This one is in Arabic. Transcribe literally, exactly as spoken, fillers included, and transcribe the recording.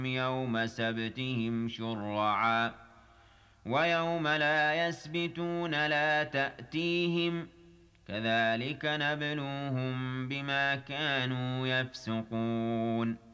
يوم سبتهم شرعا ويوم لا يسبتون لا تأتيهم كذلك نبلوهم بما كانوا يفسقون